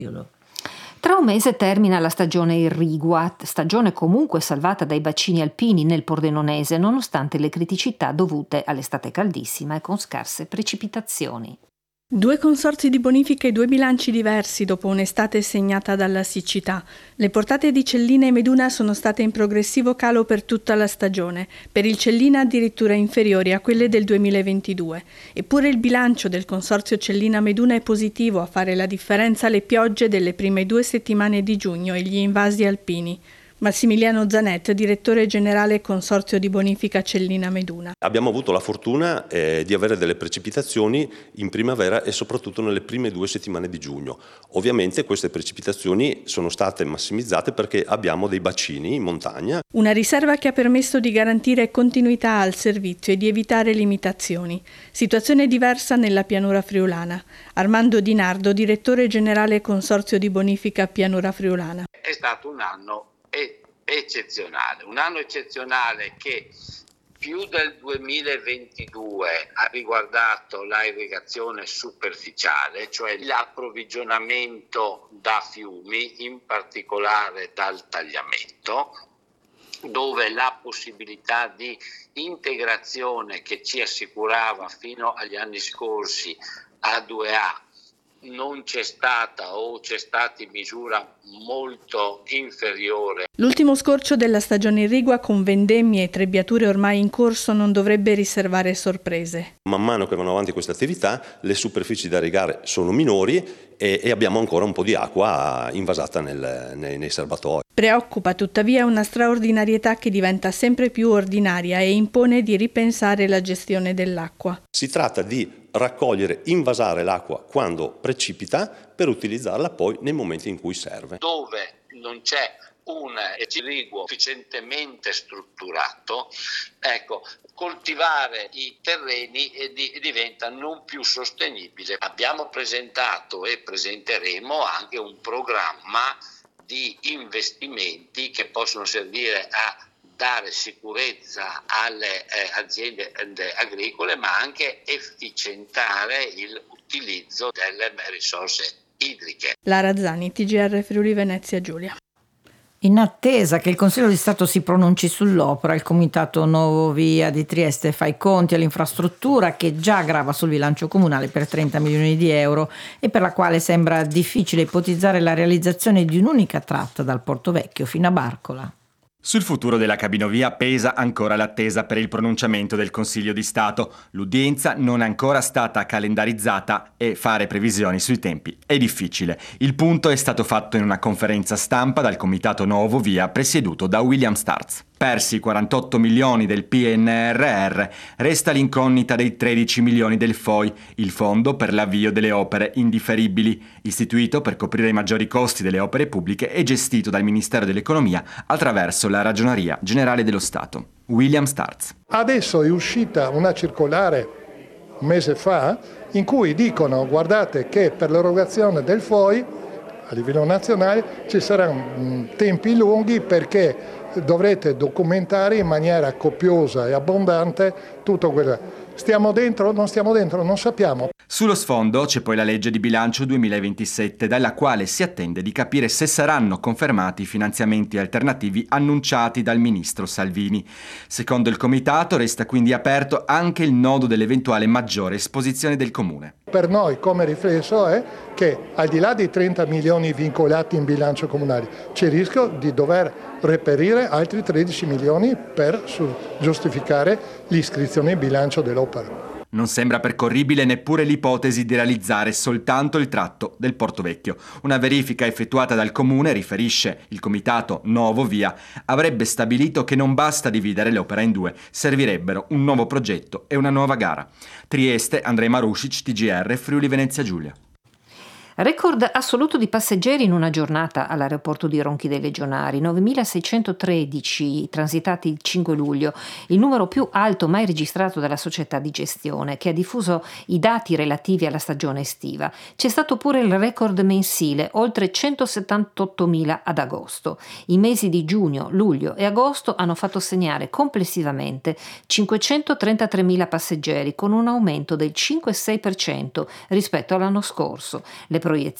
Tra un mese termina la stagione irrigua, stagione comunque salvata dai bacini alpini nel Pordenonese, nonostante le criticità dovute all'estate caldissima e con scarse precipitazioni. 2 consorzi di bonifica e 2 bilanci diversi dopo un'estate segnata dalla siccità. Le portate di Cellina e Meduna sono state in progressivo calo per tutta la stagione, per il Cellina addirittura inferiori a quelle del 2022. Eppure il bilancio del consorzio Cellina-Meduna è positivo, a fare la differenza le piogge delle prime 2 settimane di giugno e gli invasi alpini. Massimiliano Zanet, direttore generale Consorzio di Bonifica Cellina-Meduna. Abbiamo avuto la fortuna di avere delle precipitazioni in primavera e soprattutto nelle prime 2 settimane di giugno. Ovviamente queste precipitazioni sono state massimizzate perché abbiamo dei bacini in montagna. Una riserva che ha permesso di garantire continuità al servizio e di evitare limitazioni. Situazione diversa nella pianura friulana. Armando Di Nardo, direttore generale Consorzio di Bonifica Pianura Friulana. È stato un anno eccezionale che più del 2022 ha riguardato la irrigazione superficiale, cioè l'approvvigionamento da fiumi, in particolare dal tagliamento, dove la possibilità di integrazione che ci assicurava fino agli anni scorsi A2A non c'è stata o c'è stata in misura molto inferiore. L'ultimo scorcio della stagione irrigua, con vendemmie e trebbiature ormai in corso, non dovrebbe riservare sorprese. Man mano che vanno avanti queste attività, le superfici da irrigare sono minori e abbiamo ancora un po' di acqua invasata nei serbatoi. Preoccupa tuttavia una straordinarietà che diventa sempre più ordinaria e impone di ripensare la gestione dell'acqua. Si tratta di raccogliere, invasare l'acqua quando precipita per utilizzarla poi nei momenti in cui serve. Dove non c'è un irriguo sufficientemente strutturato, coltivare i terreni diventa non più sostenibile. Abbiamo presentato e presenteremo anche un programma di investimenti che possono servire a dare sicurezza alle aziende agricole, ma anche efficientare l'utilizzo delle risorse idriche. Lara Zani, TGR Friuli Venezia Giulia. In attesa che il Consiglio di Stato si pronunci sull'opera, il Comitato Nuovo Via di Trieste fa i conti all'infrastruttura che già grava sul bilancio comunale per 30 milioni di euro e per la quale sembra difficile ipotizzare la realizzazione di un'unica tratta dal Porto Vecchio fino a Barcola. Sul futuro della cabinovia pesa ancora l'attesa per il pronunciamento del Consiglio di Stato. L'udienza non è ancora stata calendarizzata e fare previsioni sui tempi è difficile. Il punto è stato fatto in una conferenza stampa dal Comitato Nuovo Via presieduto da William Starz. Persi i 48 milioni del PNRR, resta l'incognita dei 13 milioni del FOI, il Fondo per l'avvio delle opere indifferibili, istituito per coprire i maggiori costi delle opere pubbliche e gestito dal Ministero dell'Economia attraverso la Ragioneria Generale dello Stato. William Starz. Adesso è uscita una circolare un mese fa in cui dicono: guardate che per l'erogazione del FOI a livello nazionale ci saranno tempi lunghi perché dovrete documentare in maniera copiosa e abbondante tutto quello. Stiamo dentro? Non stiamo dentro? Non sappiamo. Sullo sfondo c'è poi la legge di bilancio 2027, dalla quale si attende di capire se saranno confermati i finanziamenti alternativi annunciati dal ministro Salvini. Secondo il comitato resta quindi aperto anche il nodo dell'eventuale maggiore esposizione del comune. Per noi come riflesso è che al di là dei 30 milioni vincolati in bilancio comunale c'è il rischio di dover reperire altri 13 milioni per giustificare l'iscrizione in bilancio dell'opera. Non sembra percorribile neppure l'ipotesi di realizzare soltanto il tratto del Porto Vecchio. Una verifica effettuata dal Comune, riferisce il Comitato Nuovo Via, avrebbe stabilito che non basta dividere l'opera in due, servirebbero un nuovo progetto e una nuova gara. Trieste, Andrej Marušić, TGR, Friuli Venezia Giulia. Record assoluto di passeggeri in una giornata all'aeroporto di Ronchi dei Legionari, 9.613 transitati il 5 luglio, il numero più alto mai registrato dalla società di gestione che ha diffuso i dati relativi alla stagione estiva. C'è stato pure il record mensile, oltre 178.000 ad agosto. I mesi di giugno, luglio e agosto hanno fatto segnare complessivamente 533.000 passeggeri, con un aumento del 5,6% rispetto all'anno scorso. Le proiezioni